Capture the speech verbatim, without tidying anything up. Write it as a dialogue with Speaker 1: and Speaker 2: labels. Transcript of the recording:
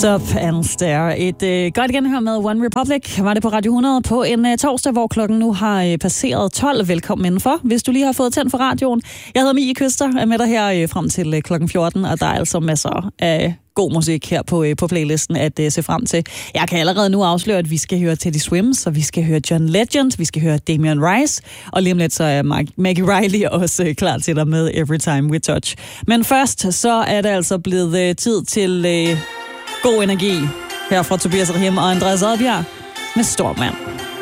Speaker 1: Stop and Stare. Et øh, godt genhør med One Republic var det på Radio hundrede på en øh, torsdag, hvor klokken nu har øh, passeret tolv. Velkommen indenfor, hvis du lige har fået tændt for radioen. Jeg hedder Mie Køster, er med dig her øh, frem til øh, klokken fjorten, og der er altså masser af god musik her på, øh, på playlisten at øh, se frem til. Jeg kan allerede nu afsløre, at vi skal høre Teddy Swims, og vi skal høre John Legend, vi skal høre Damien Rice, og lige om lidt så er Mag- Maggie Riley også øh, klar til dig med Every Time We Touch. Men først så er det altså blevet øh, tid til øh, god energi her fra Tobias Rahim og Andreas Oddbjerg med Stormand.